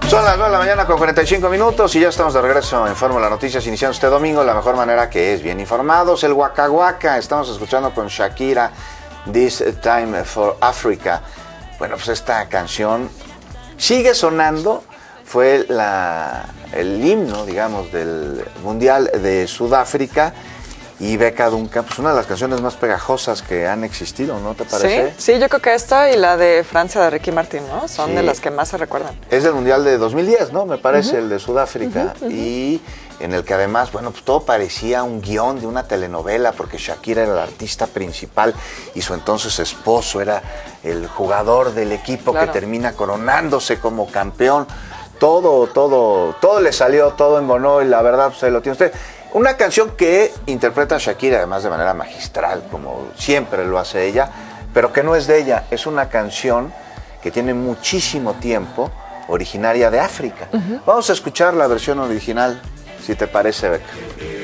Son las 9 de la mañana con 45 minutos y ya estamos de regreso en Fórmula Noticias, iniciando este domingo la mejor manera que es, bien informados. El Waka Waka, estamos escuchando con Shakira, This Time for Africa. Bueno, pues esta canción sigue sonando, fue el himno, digamos, del Mundial de Sudáfrica. Y Beca Duncan, pues una de las canciones más pegajosas que han existido, ¿no te parece? Sí, yo creo que esta y la de Francia de Ricky Martin, ¿no? Son de las que más se recuerdan. Es del Mundial de 2010, ¿no? Me parece, el de Sudáfrica. Y en el que además, bueno, pues todo parecía un guión de una telenovela, porque Shakira era la artista principal y su entonces esposo era el jugador del equipo que termina coronándose como campeón. Todo le salió, todo embonó y la verdad, pues ahí lo tiene usted. Una canción que interpreta Shakira además de manera magistral, como siempre lo hace ella, pero que no es de ella, es una canción que tiene muchísimo tiempo, originaria de África. Vamos a escuchar la versión original, si te parece, Beca.